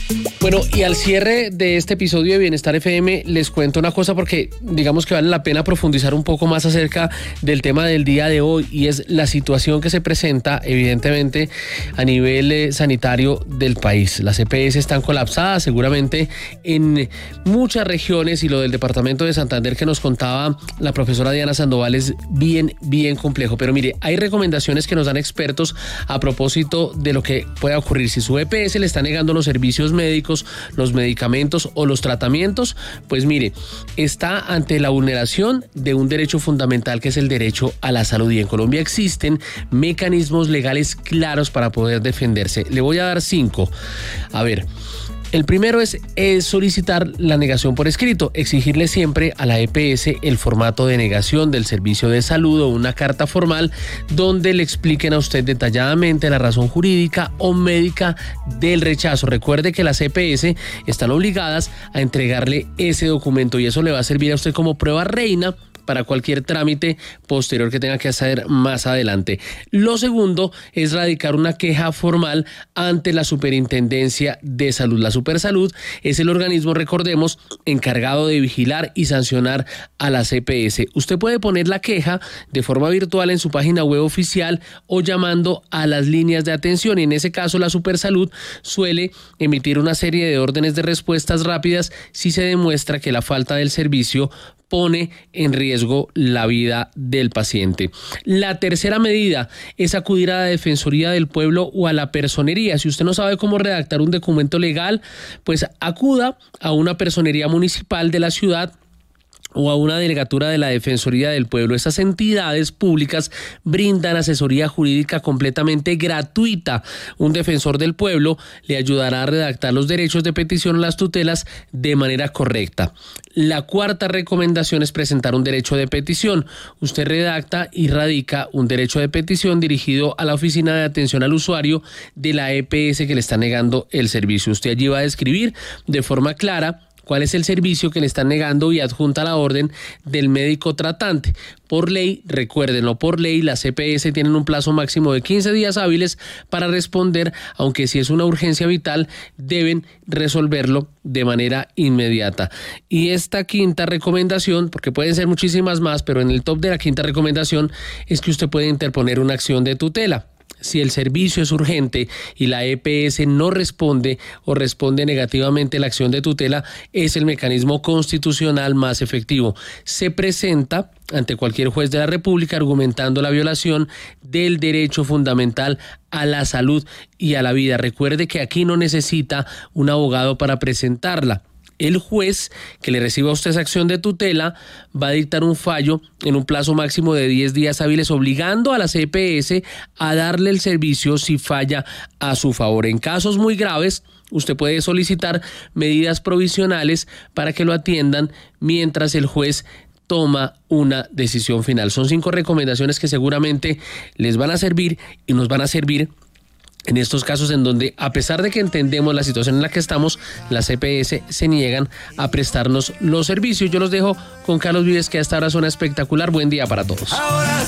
Bueno, y al cierre de este episodio de Bienestar FM les cuento una cosa porque digamos que vale la pena profundizar un poco más acerca del tema del día de hoy, y es la situación que se presenta evidentemente a nivel sanitario del país. Las EPS están colapsadas seguramente en muchas regiones, y lo del departamento de Santander que nos contaba la profesora Diana Sandoval es bien complejo. Pero mire, hay recomendaciones que nos dan expertos a propósito de lo que pueda ocurrir si su EPS le está negando los servicios médicos, los medicamentos o los tratamientos. Pues mire, está ante la vulneración de un derecho fundamental que es el derecho a la salud, y en Colombia existen mecanismos legales claros para poder defenderse. Le voy a dar 5. A ver, el primero es solicitar la negación por escrito, exigirle siempre a la EPS el formato de negación del servicio de salud o una carta formal donde le expliquen a usted detalladamente la razón jurídica o médica del rechazo. Recuerde que las EPS están obligadas a entregarle ese documento, y eso le va a servir a usted como prueba reina para cualquier trámite posterior que tenga que hacer más adelante. Lo segundo es radicar una queja formal ante la Superintendencia de Salud. La Supersalud es el organismo, recordemos, encargado de vigilar y sancionar a las EPS. Usted puede poner la queja de forma virtual en su página web oficial o llamando a las líneas de atención, y en ese caso la Supersalud suele emitir una serie de órdenes de respuestas rápidas si se demuestra que la falta del servicio pone en riesgo la vida del paciente. La tercera medida es acudir a la Defensoría del Pueblo o a la Personería. Si usted no sabe cómo redactar un documento legal, pues acuda a una personería municipal de la ciudad o a una delegatura de la Defensoría del Pueblo. Esas entidades públicas brindan asesoría jurídica completamente gratuita. Un defensor del pueblo le ayudará a redactar los derechos de petición o las tutelas de manera correcta. La cuarta recomendación es presentar un derecho de petición. Usted redacta y radica un derecho de petición dirigido a la Oficina de Atención al Usuario de la EPS que le está negando el servicio. Usted allí va a describir de forma clara cuál es el servicio que le están negando y adjunta la orden del médico tratante. Por ley, recuérdenlo, por ley las EPS tienen un plazo máximo de 15 días hábiles para responder, aunque si es una urgencia vital deben resolverlo de manera inmediata. Y esta quinta recomendación, porque pueden ser muchísimas más, pero en el top de la quinta recomendación es que usted puede interponer una acción de tutela. Si el servicio es urgente y la EPS no responde o responde negativamente, la acción de tutela es el mecanismo constitucional más efectivo. Se presenta ante cualquier juez de la República argumentando la violación del derecho fundamental a la salud y a la vida. Recuerde que aquí no necesita un abogado para presentarla. El juez que le reciba a usted esa acción de tutela va a dictar un fallo en un plazo máximo de 10 días hábiles, obligando a las EPS a darle el servicio si falla a su favor. En casos muy graves, usted puede solicitar medidas provisionales para que lo atiendan mientras el juez toma una decisión final. Son 5 recomendaciones que seguramente les van a servir y nos van a servir en estos casos en donde, a pesar de que entendemos la situación en la que estamos, las EPS se niegan a prestarnos los servicios. Yo los dejo con Carlos Vives, que a esta hora suena espectacular. Buen día para todos.